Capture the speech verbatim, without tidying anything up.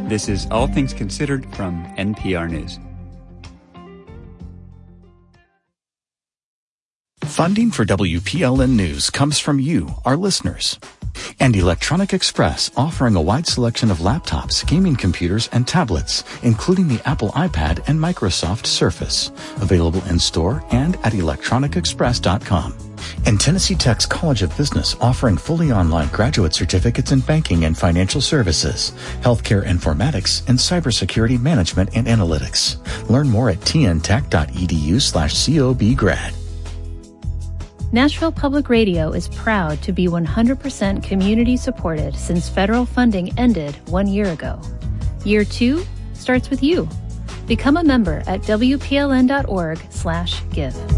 This is All Things Considered from N P R News. Funding for W P L N News comes from you, our listeners. And Electronic Express, offering a wide selection of laptops, gaming computers, and tablets, including the Apple iPad and Microsoft Surface. Available in-store and at electronic express dot com. And Tennessee Tech's College of Business, offering fully online graduate certificates in banking and financial services, healthcare informatics, and cybersecurity management and analytics. Learn more at t n tech dot e d u slash cob grad. Nashville Public Radio is proud to be one hundred percent community supported since federal funding ended one year ago. Year two starts with you. Become a member at w p l n dot org slash give.